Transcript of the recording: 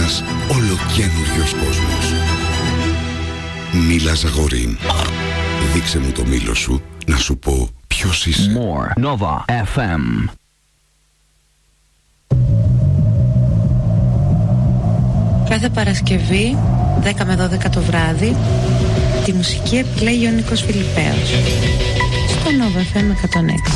ένας ολοκαίνουργιος κόσμος. Μίλα Ζαγορίν. Δείξε μου το μήλο σου, να σου πω ποιος είσαι. More Nova FM. Κάθε Παρασκευή 10 με 12 το βράδυ τη μουσική επιλέγει ο Νίκος Φιλιππέος στο Nova FM 106.